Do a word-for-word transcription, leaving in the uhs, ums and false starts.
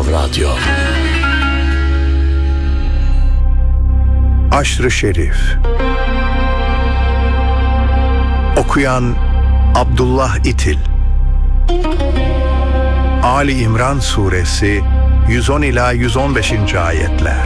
Erkam Radyo. Aşr-ı Şerif. Okuyan Abdullah İtil. Ali İmran Suresi yüz on ila yüz on beşinci ayetler.